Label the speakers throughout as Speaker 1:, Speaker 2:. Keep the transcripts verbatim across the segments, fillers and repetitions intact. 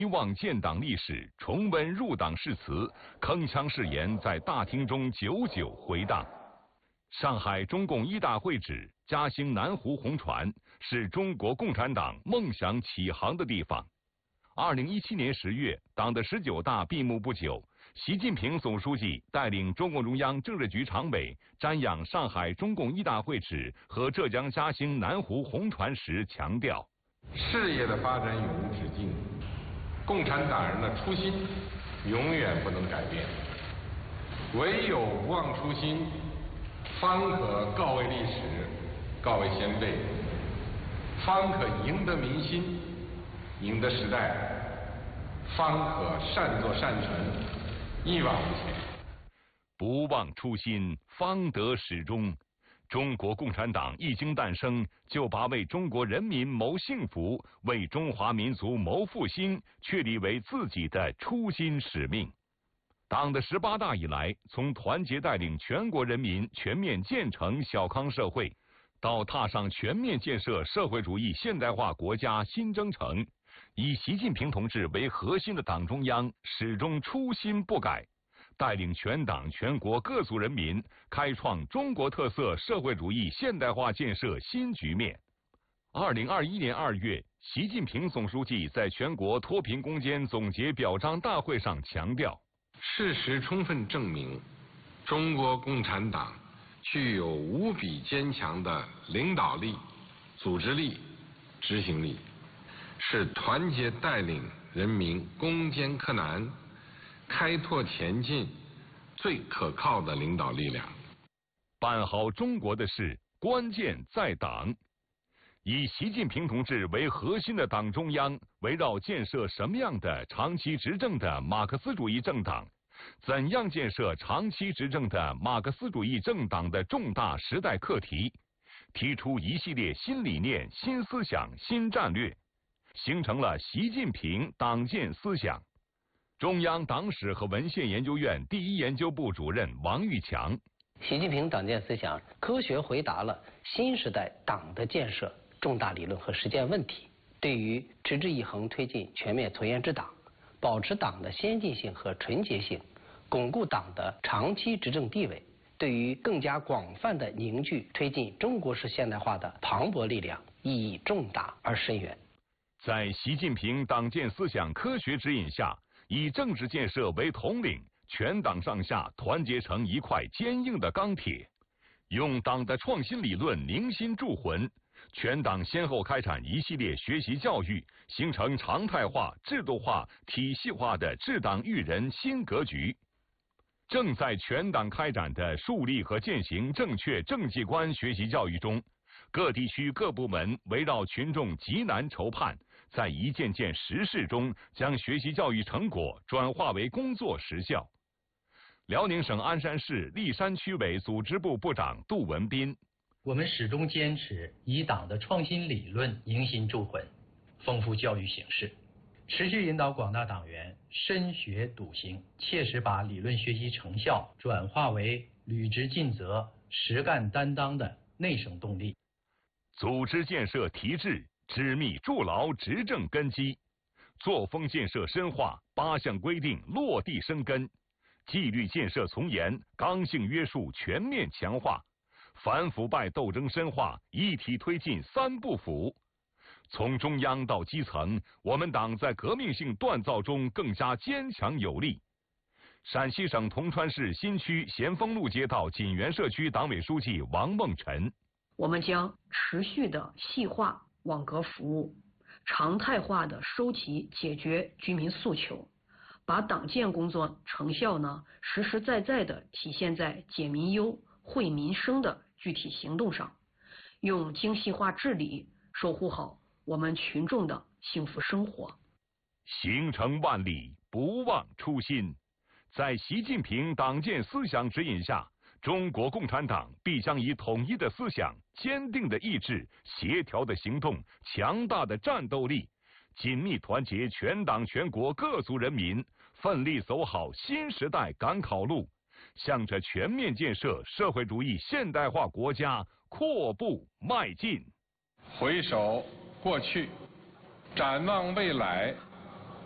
Speaker 1: 望建党历史，重温入党誓词，铿锵誓言在大厅中久久回荡。上海中共一大会址嘉兴南湖红船，是中国共产党梦想起航的地方。二零一七年十月，党的十九大闭幕不久，习近平总书记带领中共中央政治局常委瞻仰上海中共一大会址和浙江嘉兴南湖红船时强调：
Speaker 2: 事业的发展永无止境，共产党人的初心永远不能改变，唯有不忘初心，方可告慰历史，告慰先辈，方可赢得民心，赢得时代，方可善作善成，一往无前。
Speaker 1: 不忘初心，方得始终。中国共产党一经诞生，就把为中国人民谋幸福、为中华民族谋复兴确立为自己的初心使命。党的十八大以来，从团结带领全国人民全面建成小康社会，到踏上全面建设社会主义现代化国家新征程，以习近平同志为核心的党中央始终初心不改，带领全党全国各族人民开创中国特色社会主义现代化建设新局面。二零二一年二月，习近平总书记在全国脱贫攻坚总结表彰大会上强调，
Speaker 2: 事实充分证明，中国共产党具有无比坚强的领导力、组织力、执行力，是团结带领人民攻坚克难、开拓前进最可靠的领导力量。
Speaker 1: 办好中国的事，关键在党。以习近平同志为核心的党中央，围绕建设什么样的长期执政的马克思主义政党，怎样建设长期执政的马克思主义政党的重大时代课题，提出一系列新理念、新思想、新战略，形成了习近平党建思想。中央党史和文献研究院第一研究部主任王玉强：
Speaker 3: 习近平党建思想科学回答了新时代党的建设重大理论和实践问题，对于持之以恒推进全面从严治党，保持党的先进性和纯洁性，巩固党的长期执政地位，对于更加广泛的凝聚推进中国式现代化的磅礴力量，意义重大而深远。
Speaker 1: 在习近平党建思想科学指引下，以政治建设为统领，全党上下团结成一块坚硬的钢铁，用党的创新理论凝心铸魂。全党先后开展一系列学习教育，形成常态化、制度化、体系化的治党育人新格局。正在全党开展的树立和践行正确政绩观学习教育中，各地区各部门围绕群众急难愁盼，在一件件实事中将学习教育成果转化为工作实效。辽宁省鞍山市历山区委组织部部长杜文斌：
Speaker 4: 我们始终坚持以党的创新理论凝心铸魂，丰富教育形式，持续引导广大党员深学笃行，切实把理论学习成效转化为履职尽责、实干担当的内生动力。
Speaker 1: 组织建设提质，织密筑牢执政根基；作风建设深化，八项规定落地生根；纪律建设从严，刚性约束全面强化；反腐败斗争深化，一体推进三不腐。从中央到基层，我们党在革命性锻造中更加坚强有力。陕西省铜川市新区咸丰路街道锦源社区党委书记王梦辰：
Speaker 5: 我们将持续的细化网格服务，常态化的收集解决居民诉求，把党建工作成效呢实实在在的体现在解民忧、惠民生的具体行动上，用精细化治理守护好我们群众的幸福生活。
Speaker 1: 行程万里，不忘初心。在习近平党建思想指引下，中国共产党必将以统一的思想、坚定的意志、协调的行动、强大的战斗力，紧密团结全党全国各族人民，奋力走好新时代赶考路，向着全面建设社会主义现代化国家阔步迈进。
Speaker 2: 回首过去，展望未来，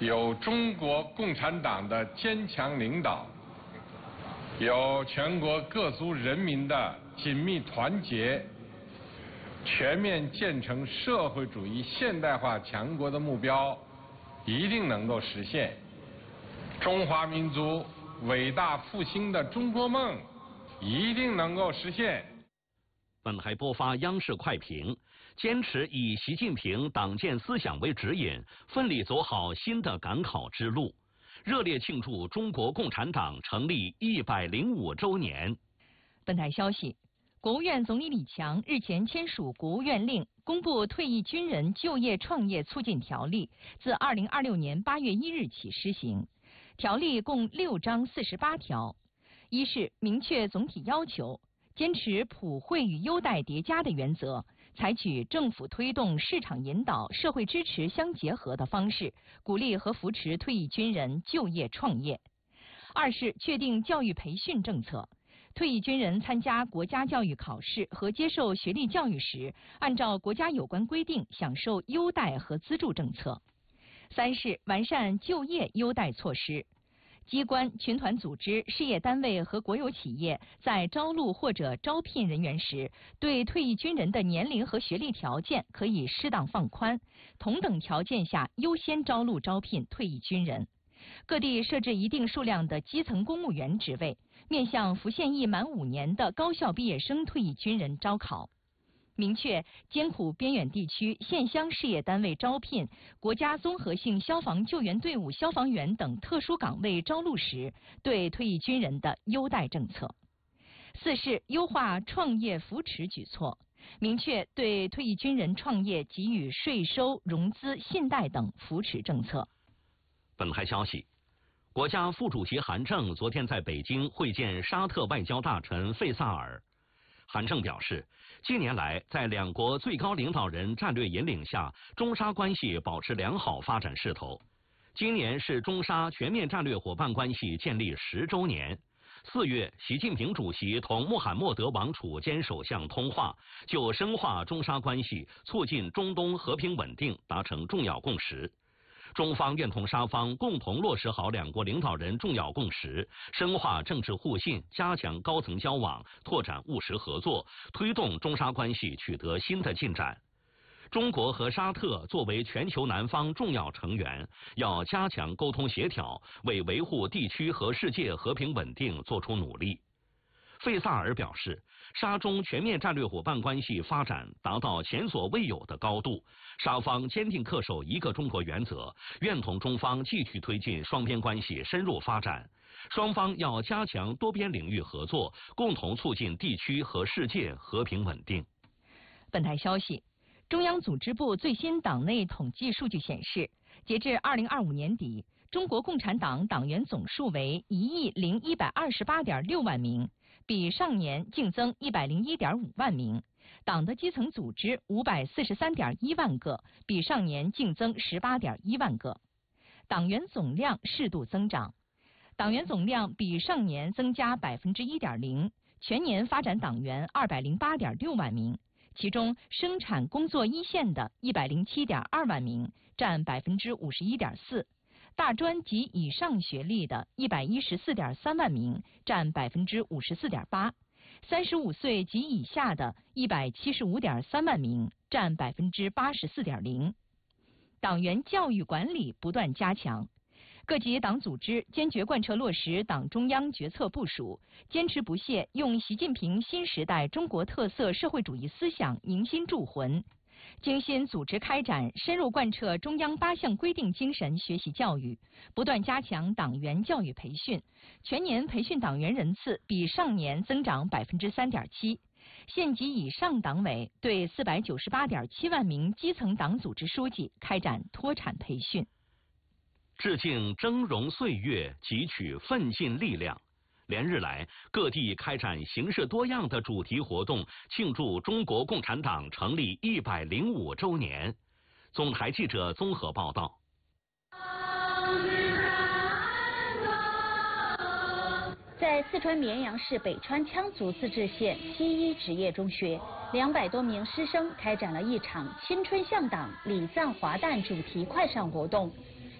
Speaker 2: 有中国共产党的坚强领导，有全国各族人民的紧密团结，全面建成社会主义现代化强国的目标一定能够实现。中华民族伟大复兴的中国梦一定能够实现。
Speaker 6: 本台播发央视快评：坚持以习近平党建思想为指引，奋力走好新的赶考之路，热烈庆祝中国共产党成立一百零五周年。
Speaker 7: 本台消息，国务院总理李强日前签署国务院令，公布《退役军人就业创业促进条例》，自二零二六年八月一日起施行。条例共六章四十八条。一是明确总体要求，坚持普惠与优待叠加的原则，采取政府推动、市场引导、社会支持相结合的方式，鼓励和扶持退役军人就业创业。二是确定教育培训政策，退役军人参加国家教育考试和接受学历教育时，按照国家有关规定享受优待和资助政策。三是完善就业优待措施，机关、群团组织、事业单位和国有企业在招录或者招聘人员时，对退役军人的年龄和学历条件可以适当放宽，同等条件下优先招录招聘退役军人。各地设置一定数量的基层公务员职位，面向服现役满五年的高校毕业生退役军人招考。明确艰苦边远地区县乡事业单位招聘国家综合性消防救援队伍消防员等特殊岗位招录时，对退役军人的优待政策。四是优化创业扶持举措，明确对退役军人创业给予税收、融资、信贷等扶持政策。
Speaker 6: 本台消息，国家副主席韩正昨天在北京会见沙特外交大臣费萨尔。韩正表示，近年来在两国最高领导人战略引领下，中沙关系保持良好发展势头。今年是中沙全面战略伙伴关系建立十周年。四月，习近平主席同穆罕默德王储兼首相通话，就深化中沙关系、促进中东和平稳定达成重要共识。中方愿同沙方共同落实好两国领导人重要共识，深化政治互信，加强高层交往，拓展务实合作，推动中沙关系取得新的进展。中国和沙特作为全球南方重要成员，要加强沟通协调，为维护地区和世界和平稳定做出努力。费萨尔表示，沙中全面战略伙伴关系发展达到前所未有的高度，沙方坚定恪守一个中国原则，愿同中方继续推进双边关系深入发展。双方要加强多边领域合作，共同促进地区和世界和平稳定。
Speaker 7: 本台消息，中央组织部最新党内统计数据显示，截至二零二五年底，中国共产党党员总数为一亿零一百二十八点六万名，比上年净增一百零一点五万名。党的基层组织五百四十三点一万个，比上年净增十八点一万个。党员总量适度增长，党员总量比上年增加百分之一点零，全年发展党员二百零八点六万名，其中生产工作一线的一百零七点二万名，占百分之五十一点四。大专及以上学历的一百一十四点三万名，占百分之五十四点八；三十五岁及以下的一百七十五点三万名，占百分之八十四点零。党员教育管理不断加强，各级党组织坚决贯彻落实党中央决策部署，坚持不懈用习近平新时代中国特色社会主义思想凝心铸魂。精心组织开展深入贯彻中央八项规定精神学习教育，不断加强党员教育培训，全年培训党员人次比上年增长百分之三点七。县级以上党委对四百九十八点七万名基层党组织书记开展脱产培训。
Speaker 6: 致敬峥嵘岁月，汲取奋进力量。连日来，各地开展形式多样的主题活动，庆祝中国共产党成立一百零五周年。总台记者综合报道。
Speaker 8: 在四川绵阳市北川羌族自治县西一职业中学，两百多名师生开展了一场青春向党礼赞华诞主题快闪活动。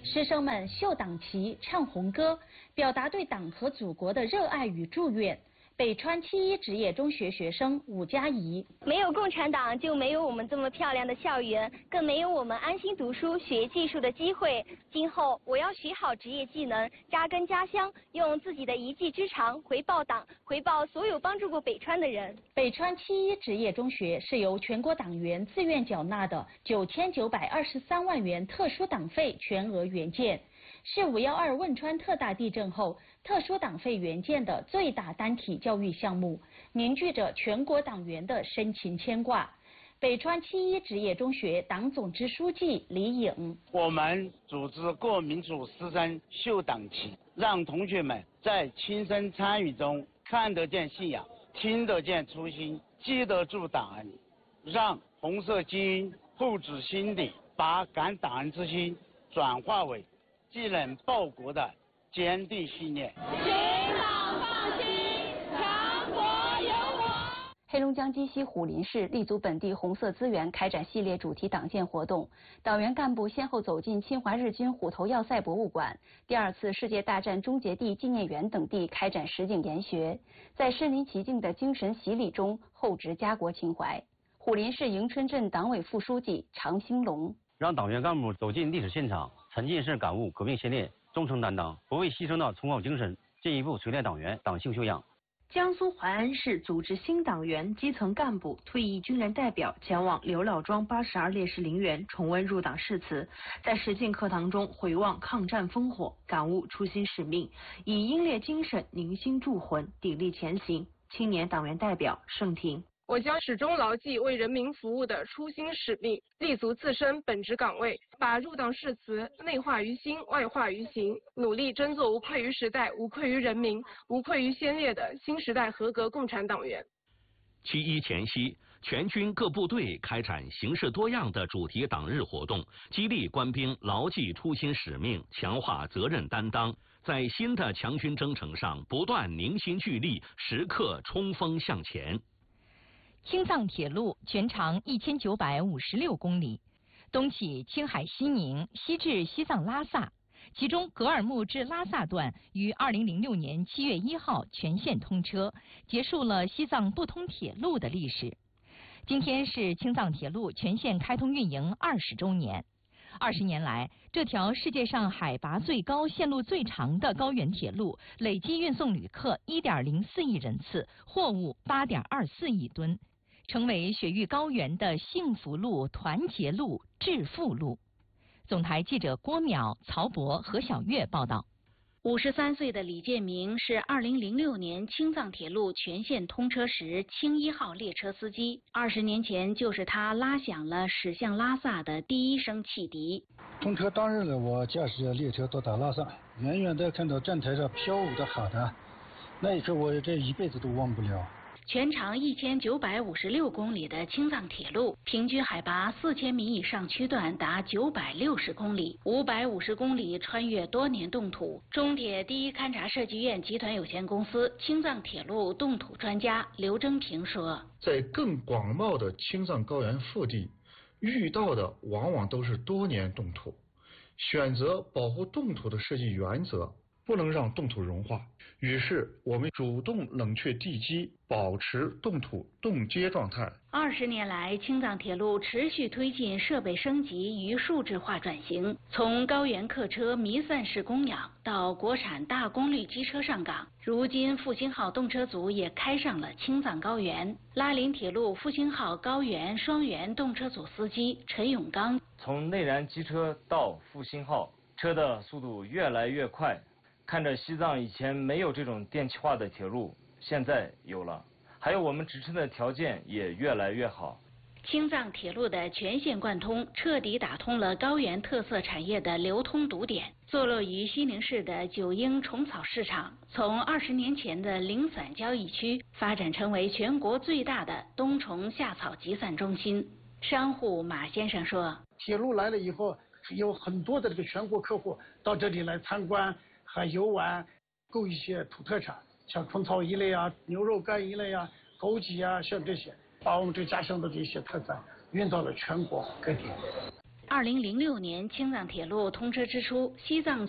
Speaker 8: 师生们秀党旗、唱红歌，表达对党和祖国的热爱与祝愿。北川七一职业中学学生武佳怡：
Speaker 9: 没有共产党，就没有我们这么漂亮的校园，更没有我们安心读书、学技术的机会。今后我要学好职业技能，扎根家乡，用自己的一技之长回报党，回报所有帮助过北川的人。
Speaker 8: 北川七一职业中学是由全国党员自愿缴纳的九千九百二十三万元特殊党费全额援建。是五幺二汶川特大地震后特殊党费援建的最大单体教育项目，凝聚着全国党员的深情牵挂。北川七一职业中学党总支书记李颖：
Speaker 10: 我们组织各民族师生秀党旗，让同学们在亲身参与中看得见信仰，听得见初心，记得住党恩，让红色基因厚植心底，把感党恩之心转化为继任报国的坚定信念。
Speaker 9: 请党放心，强国有我。
Speaker 11: 黑龙江鸡西虎林市立足本地红色资源，开展系列主题党建活动。党员干部先后走进侵华日军虎头要塞博物馆、第二次世界大战终结地纪念园等地，开展实景研学，在身临其境的精神洗礼中厚植家国情怀。虎林市迎春镇党委副书记常兴龙：
Speaker 12: 让党员干部走进历史现场，沉浸式感悟革命先烈，忠诚担当，不畏牺牲的崇高精神，进一步锤炼党员党性修养。
Speaker 13: 江苏淮安市组织新党员、基层干部、退役军人代表前往刘老庄八十二烈士陵园重温入党誓词，在实践课堂中回望抗战烽火，感悟初心使命，以英烈精神凝心铸魂，砥砺前行。青年党员代表盛婷：
Speaker 14: 我将始终牢记为人民服务的初心使命，立足自身本职岗位，把入党誓词内化于心，外化于行，努力争做无愧于时代、无愧于人民、无愧于先烈的新时代合格共产党员。
Speaker 6: 七一前夕，全军各部队开展形式多样的主题党日活动，激励官兵牢记初心使命，强化责任担当，在新的强军征程上不断凝心聚力，时刻冲锋向前。
Speaker 7: 青藏铁路全长一千九百五十六公里，东起青海西宁，西至西藏拉萨，其中格尔木至拉萨段于二零零六年七月一号全线通车，结束了西藏不通铁路的历史。今天是青藏铁路全线开通运营二十周年。二十年来，这条世界上海拔最高、线路最长的高原铁路，累计运送旅客一点零四亿人次，货物八点二四亿吨。成为雪域高原的幸福路、团结路、致富路。总台记者郭淼、曹博、何小月报道。
Speaker 8: 五十三岁的李建明是二零零六年青藏铁路全线通车时青一号列车司机。二十年前，就是他拉响了驶向拉萨的第一声汽笛。
Speaker 15: 通车当日呢，我驾驶着列车到达拉萨，远远的看到站台上飘舞的哈达，那一刻我这一辈子都忘不了。
Speaker 8: 全长一千九百五十六公里的青藏铁路，平均海拔四千米以上区段达九百六十公里，五百五十公里穿越多年冻土。中铁第一勘察设计院集团有限公司青藏铁路冻土专家刘征平说：“
Speaker 16: 在更广袤的青藏高原腹地，遇到的往往都是多年冻土。选择保护冻土的设计原则，不能让冻土融化。”于是，我们主动冷却地基，保持冻土冻结状态。
Speaker 8: 二十年来，青藏铁路持续推进设备升级与数字化转型，从高原客车弥散式供氧到国产大功率机车上岗，如今复兴号动车组也开上了青藏高原。拉林铁路复兴号高原双元动车组司机陈永刚：
Speaker 17: 从内燃机车到复兴号，车的速度越来越快。看着西藏以前没有这种电气化的铁路，现在有了，还有我们支撑的条件也越来越好。
Speaker 8: 青藏铁路的全线贯通，彻底打通了高原特色产业的流通堵点。坐落于西宁市的九英虫草市场，从二十年前的零散交易区，发展成为全国最大的冬虫夏草集散中心。商户马先生说：“
Speaker 18: 铁路来了以后，有很多的这个全国客户到这里来参观。”还游玩，购一些土特产，像虫草一类啊、牛肉干一类啊、枸杞啊，像这些，把我们这家乡的这些特产运到了全国各地。
Speaker 8: 二零零六年青藏铁路通车之初，西藏